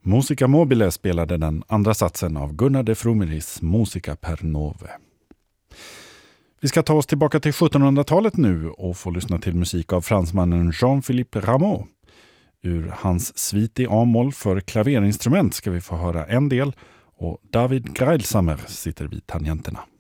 Musica Mobile spelade den andra satsen av Gunnar de Frumeris Musica per Nove. Vi ska ta oss tillbaka till 1700-talet nu och få lyssna till musik av fransmannen Jean-Philippe Rameau. Ur hans svit i A-moll för klaverinstrument ska vi få höra en del och David Greilsamer sitter vid tangenterna.